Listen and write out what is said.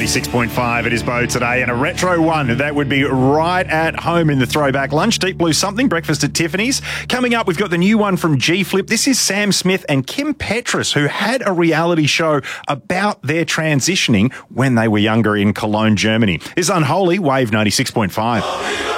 96.5, it is Bo today, and a retro one that would be right at home in the throwback lunch. Deep Blue Something, Breakfast at Tiffany's. Coming up, we've got the new one from G-Flip. This is Sam Smith and Kim Petras, who had a reality show about their transitioning when they were younger in Cologne, Germany. This is Unholy, Wave 96.5.